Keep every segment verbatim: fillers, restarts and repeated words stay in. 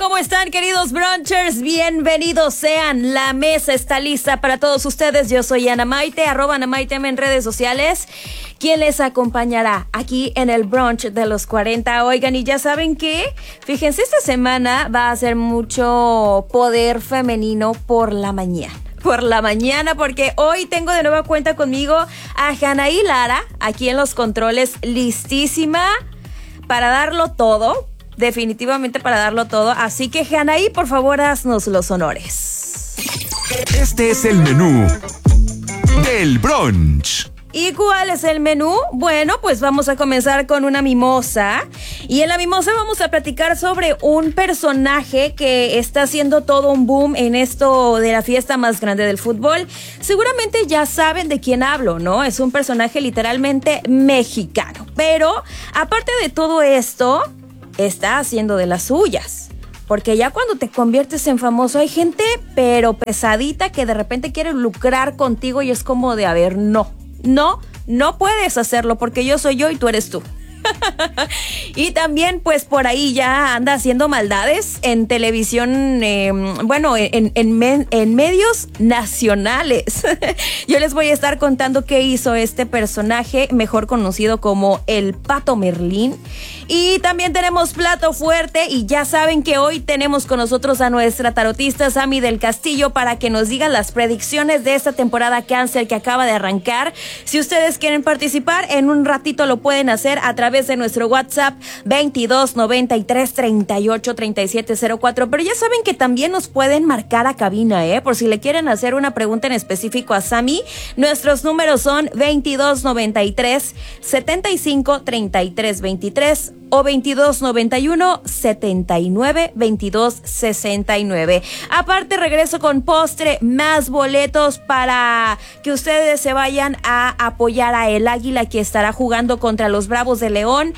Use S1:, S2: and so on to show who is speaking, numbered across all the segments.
S1: ¿Cómo están, queridos brunchers? Bienvenidos sean. La mesa está lista para todos ustedes. Yo soy Ana Maite, arroba Ana Maite en redes sociales, quien les acompañará aquí en el brunch de los cuarenta. Oigan, y ya saben que, fíjense, esta semana va a ser mucho poder femenino por la mañana. Por la mañana, porque hoy tengo de nueva cuenta conmigo a Janaí Lara, aquí en los controles, listísima para darlo todo. Definitivamente para darlo todo. Así que, Janaí, por favor, haznos los honores.
S2: Este es el menú del brunch.
S1: ¿Y cuál es el menú? Bueno, pues vamos a comenzar con una mimosa. Y en la mimosa vamos a platicar sobre un personaje que está haciendo todo un boom en esto de la fiesta más grande del fútbol. Seguramente ya saben de quién hablo, ¿no? Es un personaje literalmente mexicano. Pero, aparte de todo esto, está haciendo de las suyas. Porque ya cuando te conviertes en famoso hay gente, pero pesadita, que de repente quiere lucrar contigo y es como de, a ver, no. No, no puedes hacerlo porque yo soy yo y tú eres tú. Y también, pues, por ahí ya anda haciendo maldades en televisión, eh, bueno, en, en, en, en medios nacionales. Yo les voy a estar contando qué hizo este personaje, mejor conocido como el Pato Merlín. Y también tenemos plato fuerte, y ya saben que hoy tenemos con nosotros a nuestra tarotista Sammy del Castillo para que nos diga las predicciones de esta temporada Cáncer que acaba de arrancar. Si ustedes quieren participar, en un ratito lo pueden hacer a través de nuestro WhatsApp veintidós noventa y tres treinta y ocho treinta y siete cero cuatro. Pero ya saben que también nos pueden marcar a cabina, ¿eh? Por si le quieren hacer una pregunta en específico a Sammy. Nuestros números son veintidós noventa y tres setenta y cinco treinta y tres veintitrés o veintidós noventa y uno setenta y nueve veintidós sesenta y nueve. Aparte, regreso con postre, más boletos para que ustedes se vayan a apoyar a el Águila, que estará jugando contra los Bravos de León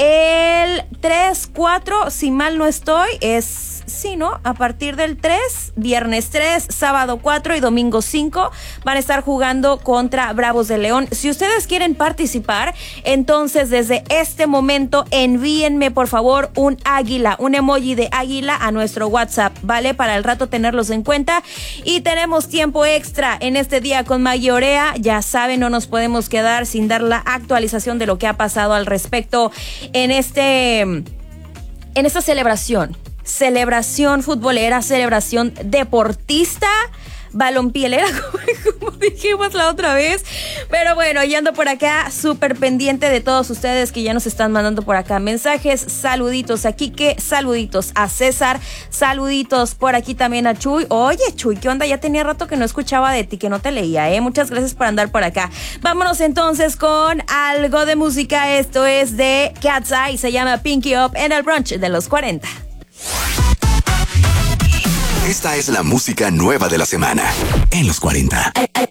S1: el tres cuatro, si mal no estoy, es... Sí, ¿no? A partir del tres, viernes tres, sábado cuatro y domingo cinco van a estar jugando contra Bravos de León. Si ustedes quieren participar, entonces desde este momento envíenme por favor un águila, un emoji de águila a nuestro WhatsApp, ¿vale? Para el rato tenerlos en cuenta. Y tenemos tiempo extra en este día con Maggie Orea. Ya saben, no nos podemos quedar sin dar la actualización de lo que ha pasado al respecto en este, en esta celebración. Celebración futbolera, celebración deportista, balompielera, como, como dijimos la otra vez. Pero bueno, ya ando por acá, súper pendiente de todos ustedes que ya nos están mandando por acá mensajes. Saluditos a Quique, saluditos a César, saluditos por aquí también a Chuy. Oye, Chuy, ¿qué onda? Ya tenía rato que no escuchaba de ti, que no te leía, ¿eh? Muchas gracias por andar por acá. Vámonos entonces con algo de música. Esto es de Cat's Eye, se llama Pinky Up en el brunch de los cuarenta.
S2: Esta es la música nueva de la semana en los cuarenta.
S3: Ay, ay,